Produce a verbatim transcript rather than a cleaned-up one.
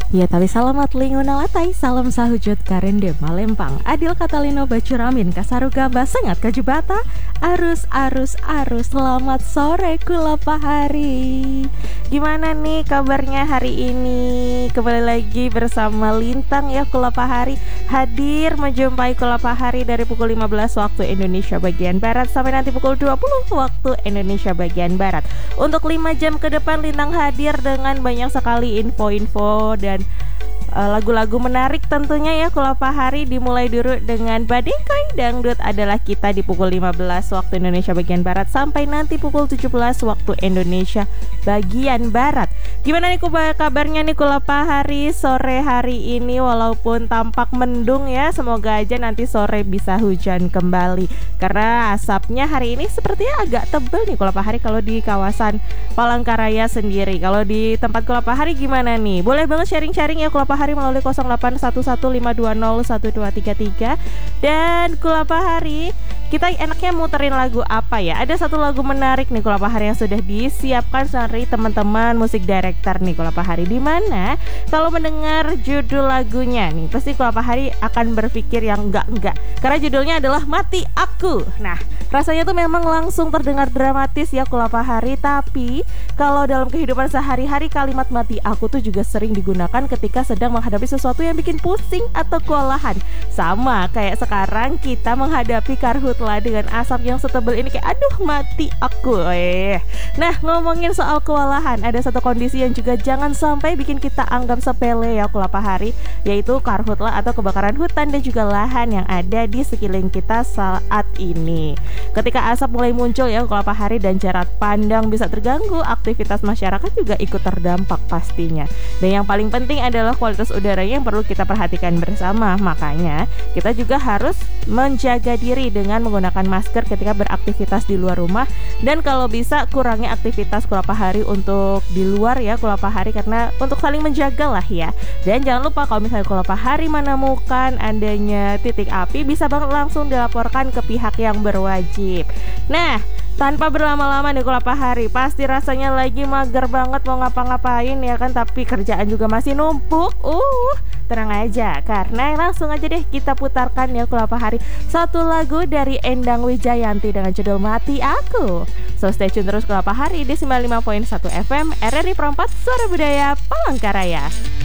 Ya tapi salamat linguna latai, salam sahujud karende malempang, adil katalino bacuramin, kasaruga basengat kajubata, arus arus arus, selamat sore kula pahari. Gimana nih kabarnya hari ini? Kembali lagi bersama Lintang ya kula pahari, hadir menjumpai kula pahari dari pukul lima belas waktu Indonesia bagian Barat sampai nanti pukul dua puluh waktu Indonesia bagian Barat. Untuk lima jam ke depan Lintang hadir dengan banyak sekali info-info dan uh, lagu-lagu menarik tentunya ya kula pahari. Dimulai dulu dengan Badengkai Dangdut adalah kita di pukul lima belas waktu Indonesia bagian Barat sampai nanti pukul tujuh belas waktu Indonesia bagian Barat. Gimana nih kabarnya nih kula pahari sore hari ini, walaupun tampak mendung ya, semoga aja nanti sore bisa hujan kembali karena asapnya hari ini sepertinya agak tebal nih kula pahari kalau di kawasan Palangkaraya sendiri. Kalau di tempat kula pahari gimana nih? Boleh banget sharing-sharing ya kula pahari melalui nol delapan satu satu lima dua nol satu dua tiga tiga. Dan kula pahari kita enaknya muterin lagu apa ya? Ada satu lagu menarik nih kula pahari yang sudah disiapkan dari teman-teman musik director nih kula pahari, di mana kalau mendengar judul lagunya nih pasti kula pahari akan berpikir yang enggak-enggak karena judulnya adalah Mati Aku. Nah, rasanya tuh memang langsung terdengar dramatis ya kula pahari, tapi kalau dalam kehidupan sehari-hari kalimat mati aku tuh juga sering digunakan ketika sedang menghadapi sesuatu yang bikin pusing atau kewalahan. Sama kayak sekarang kita menghadapi karhutla dengan asap yang setebal ini, kayak aduh mati aku. Eh. Nah, ngomongin soal kewalahan, ada satu kondisi yang juga jangan sampai bikin kita anggap sepele ya kula pahari, yaitu karhutla atau kebakaran hutan dan juga lahan yang ada di sekeliling kita saat ini. Ketika asap mulai muncul ya kula pahari dan jarak pandang bisa terganggu, aktivitas masyarakat juga ikut terdampak pastinya. Dan yang paling penting adalah kualitas udaranya yang perlu kita perhatikan bersama. Makanya kita juga harus menjaga diri dengan menggunakan masker ketika beraktivitas di luar rumah, dan kalau bisa kurangi aktivitas kula pahari untuk di luar ya kula pahari, karena untuk saling menjaga lah ya. Dan jangan lupa kalau misalnya kula pahari menemukan adanya titik api, bisa banget langsung dilaporkan ke pihak yang berwajib. Nah, tanpa berlama-lama nih kula pahari, pasti rasanya lagi mager banget mau ngapa-ngapain ya kan, tapi kerjaan juga masih numpuk. Uh, tenang aja karena langsung aja deh kita putarkan ya kula pahari satu lagu dari Endang Wijayanti dengan judul Mati Aku. So stay tune terus kula pahari di sembilan puluh lima koma satu F M R R I Perempat, Suara Budaya Palangkaraya.